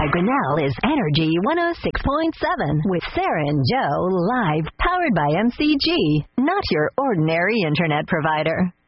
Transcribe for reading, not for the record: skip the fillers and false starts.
at Grinnell is Energy 106.7 with Sarah and Joe live, powered by MCG, not your ordinary internet provider.